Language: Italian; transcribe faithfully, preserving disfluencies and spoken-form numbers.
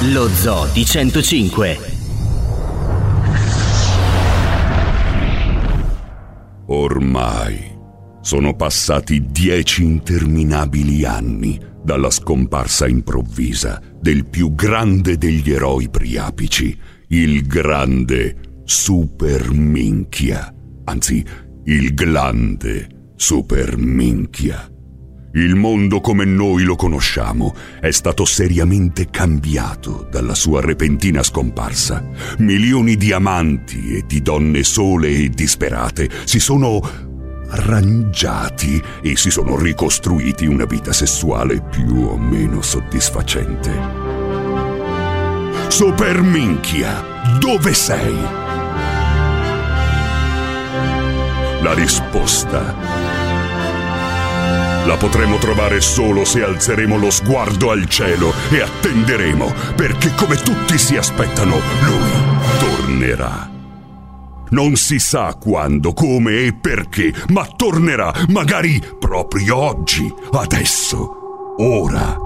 Lo Zoo di centocinque. Ormai sono passati dieci interminabili anni dalla scomparsa improvvisa del più grande degli eroi priapici, il grande Super Minchia, anzi, il glande Super Minchia. Il mondo come noi lo conosciamo è stato seriamente cambiato dalla sua repentina scomparsa. Milioni di amanti e di donne sole e disperate si sono arrangiati e si sono ricostruiti una vita sessuale più o meno soddisfacente. Super Minchia, dove sei? La risposta la potremo trovare solo se alzeremo lo sguardo al cielo e attenderemo, perché come tutti si aspettano, lui tornerà. Non si sa quando, come e perché, ma tornerà, magari proprio oggi, adesso, ora.